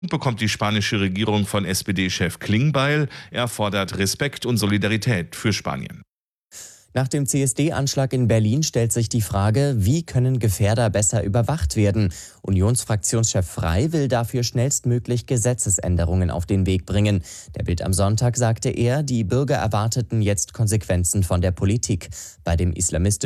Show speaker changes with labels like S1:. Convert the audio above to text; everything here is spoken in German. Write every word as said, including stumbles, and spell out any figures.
S1: bekommt die spanische Regierung von S P D-Chef Klingbeil. Er fordert Respekt und Solidarität für Spanien.
S2: Nach dem C S D-Anschlag in Berlin stellt sich die Frage, wie können Gefährder besser überwacht werden? Unionsfraktionschef Frey will dafür schnellstmöglich Gesetzesänderungen auf den Weg bringen. Der Bild am Sonntag sagte er, die Bürger erwarteten jetzt Konsequenzen von der Politik. Bei dem islamistischen